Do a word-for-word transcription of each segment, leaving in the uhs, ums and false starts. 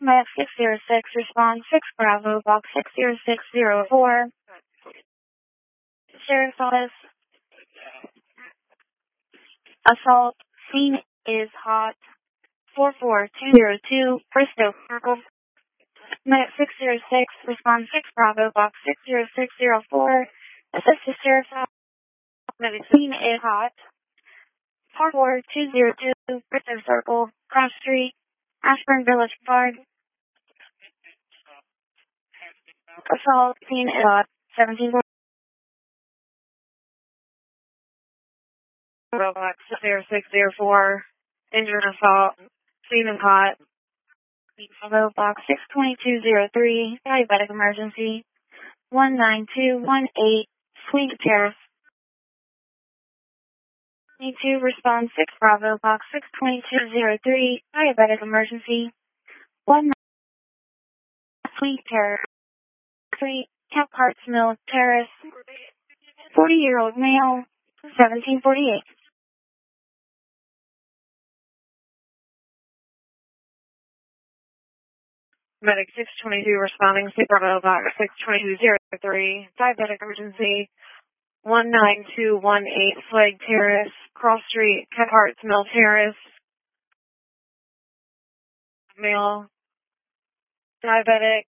Med six zero six, respond six Bravo, box six zero six zero four. Sheriff's Office. Assault scene is hot. four four two zero two, Bristow Circle. Med six zero six, respond six Bravo, box six zero six zero four. Assist the Sheriff's Office. Scene is hot. four four two zero two, Bristow Circle, Cross Street, Ashburn Village Park. Assault scene is hot. seventeen forty. Box zero six zero four, injured assault, scene is hot. Bravo, box six two two zero three, diabetic emergency, one nine two one eight, Swing Terrace. Need to respond six Bravo, box six two two zero three, diabetic emergency, one nine Swing Terrace, three, Camp Harts Mill Terrace, forty-year-old male, seventeen forty-eight. Medic six twenty-two responding, Sleep Bravo, box six two two zero three, diabetic emergency, one nine two one eight, Flag Terrace, Cross Street, Camp Harts Mill Terrace, male, diabetic,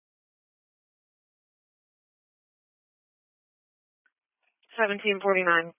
seventeen forty-nine.